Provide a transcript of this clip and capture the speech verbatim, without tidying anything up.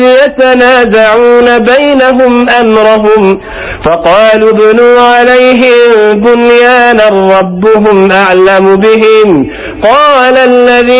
يتنازعون بينهم أمرهم فقالوا ابنوا عليهم بنيانا ربهم أعلم بهم قال الذين